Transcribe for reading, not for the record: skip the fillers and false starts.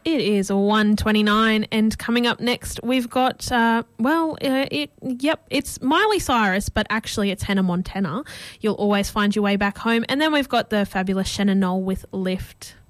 It is 1:29, and coming up next we've got, it's Miley Cyrus, but actually it's Hannah Montana. You'll always find your way back home. And then we've got the fabulous Shannon Knoll with Lift.